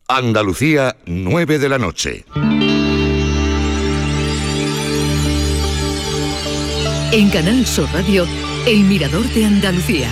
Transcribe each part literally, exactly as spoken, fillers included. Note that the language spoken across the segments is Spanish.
Andalucía, nueve de la noche. En Canal Sur Radio, El Mirador de Andalucía.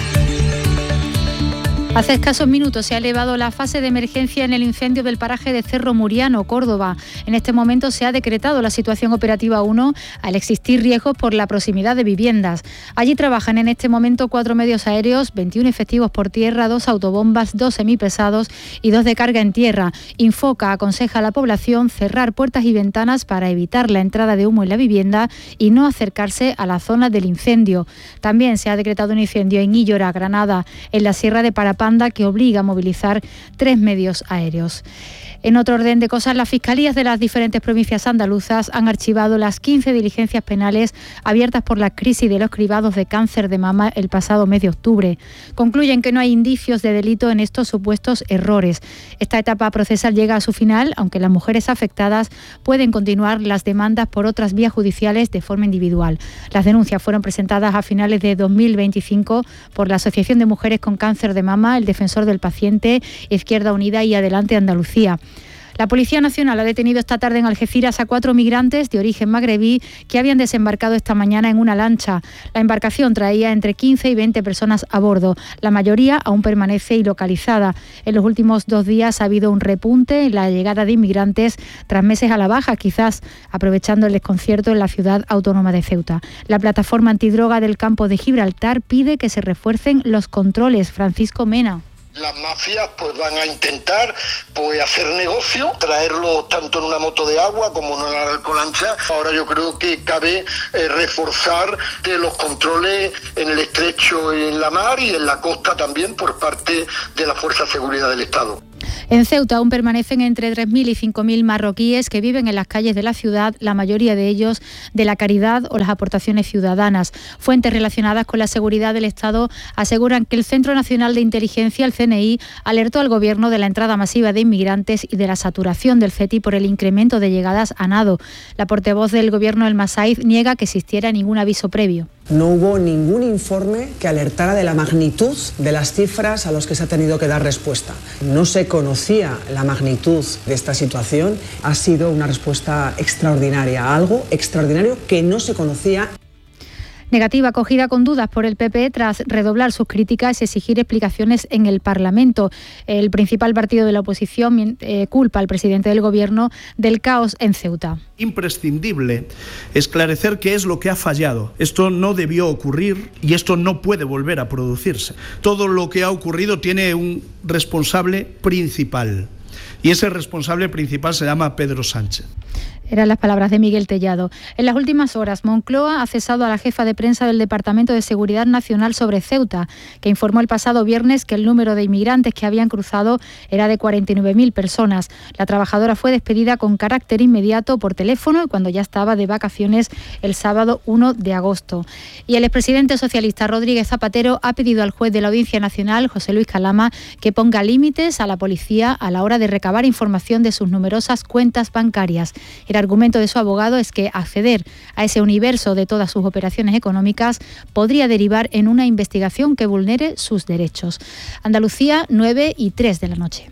Hace escasos minutos se ha elevado la fase de emergencia en el incendio del paraje de Cerro Muriano, Córdoba. En este momento se ha decretado la situación operativa uno al existir riesgos por la proximidad de viviendas. Allí trabajan en este momento cuatro medios aéreos, veintiún efectivos por tierra, dos autobombas, dos semipesados y dos de carga en tierra. Infoca aconseja a la población cerrar puertas y ventanas para evitar la entrada de humo en la vivienda y no acercarse a la zona del incendio. También se ha decretado un incendio en Illora, Granada, en la Sierra de Parapanda, que obliga a movilizar tres medios aéreos. En otro orden de cosas, las fiscalías de las diferentes provincias andaluzas han archivado las quince diligencias penales abiertas por la crisis de los cribados de cáncer de mama el pasado mes de octubre. Concluyen que no hay indicios de delito en estos supuestos errores. Esta etapa procesal llega a su final, aunque las mujeres afectadas pueden continuar las demandas por otras vías judiciales de forma individual. Las denuncias fueron presentadas a finales de dos mil veinticinco por la Asociación de Mujeres con Cáncer de Mama, el Defensor del Paciente, Izquierda Unida y Adelante Andalucía. La Policía Nacional ha detenido esta tarde en Algeciras a cuatro migrantes de origen magrebí que habían desembarcado esta mañana en una lancha. La embarcación traía entre quince y veinte personas a bordo. La mayoría aún permanece ilocalizada. En los últimos dos días ha habido un repunte en la llegada de inmigrantes tras meses a la baja, quizás aprovechando el desconcierto en la ciudad autónoma de Ceuta. La plataforma antidroga del campo de Gibraltar pide que se refuercen los controles. Francisco Mena. Las mafias pues van a intentar pues hacer negocio, traerlo tanto en una moto de agua como en una alcolancha. Ahora yo creo que cabe eh, reforzar de los controles en el estrecho, en la mar y en la costa también por parte de la Fuerza de Seguridad del Estado. En Ceuta aún permanecen entre tres mil y cinco mil marroquíes que viven en las calles de la ciudad, la mayoría de ellos de la caridad o las aportaciones ciudadanas. Fuentes relacionadas con la seguridad del Estado aseguran que el Centro Nacional de Inteligencia, el C N I, alertó al Gobierno de la entrada masiva de inmigrantes y de la saturación del CETI por el incremento de llegadas a nado. La portavoz del Gobierno, El Masaiz, niega que existiera ningún aviso previo. No hubo ningún informe que alertara de la magnitud de las cifras a las que se ha tenido que dar respuesta. No se conocía la magnitud de esta situación. Ha sido una respuesta extraordinaria, algo extraordinario que no se conocía. Negativa acogida con dudas por el P P tras redoblar sus críticas y exigir explicaciones en el Parlamento. El principal partido de la oposición eh, culpa al presidente del Gobierno del caos en Ceuta. Imprescindible esclarecer qué es lo que ha fallado. Esto no debió ocurrir y esto no puede volver a producirse. Todo lo que ha ocurrido tiene un responsable principal y ese responsable principal se llama Pedro Sánchez. Eran las palabras de Miguel Tellado. En las últimas horas, Moncloa ha cesado a la jefa de prensa del Departamento de Seguridad Nacional sobre Ceuta, que informó el pasado viernes que el número de inmigrantes que habían cruzado era de cuarenta y nueve mil personas. La trabajadora fue despedida con carácter inmediato por teléfono y cuando ya estaba de vacaciones el sábado uno de agosto. Y el expresidente socialista Rodríguez Zapatero ha pedido al juez de la Audiencia Nacional, José Luis Calama, que ponga límites a la policía a la hora de recabar información de sus numerosas cuentas bancarias. El argumento de su abogado es que acceder a ese universo de todas sus operaciones económicas podría derivar en una investigación que vulnere sus derechos. Andalucía, nueve y tres de la noche.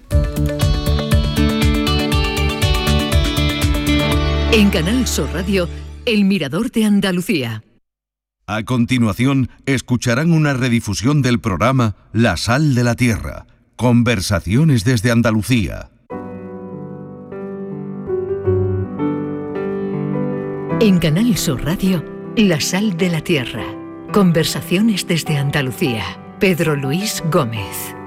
En Canal Sur Radio, El Mirador de Andalucía. A continuación, escucharán una redifusión del programa La Sal de la Tierra. Conversaciones desde Andalucía. En Canal Sur Radio, La Sal de la Tierra. Conversaciones desde Andalucía. Pedro Luis Gómez.